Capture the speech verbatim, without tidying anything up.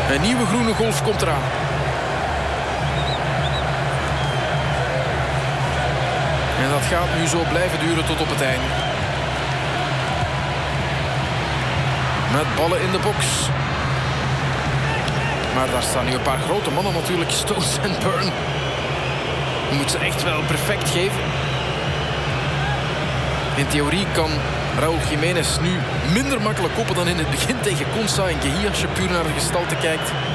Een nieuwe groene golf komt eraan. En dat gaat nu zo blijven duren tot op het einde. Met ballen in de box. Maar daar staan nu een paar grote mannen natuurlijk. Stones en Byrne. Moet ze echt wel perfect geven. In theorie kan Raúl Jiménez nu minder makkelijk koppen dan in het begin tegen Konsa en Gueye als je puur naar de gestalte kijkt.